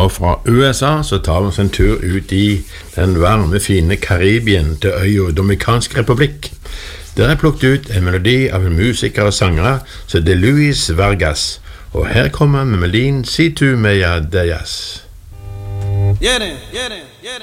Og fra USA så tar vi oss en tur ut i den varme, fine Karibien til øya Dominikansk Republikk. Der er plukket ut en melodi av en musiker og sangere som er Luis Vargas. Og her kommer melodien Si tu me llamas. Get it, get it, get it.